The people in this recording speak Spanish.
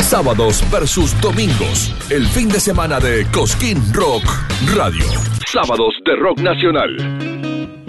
Sábados versus domingos. El fin de semana de Cosquín Rock Radio. Sábados de Rock Nacional.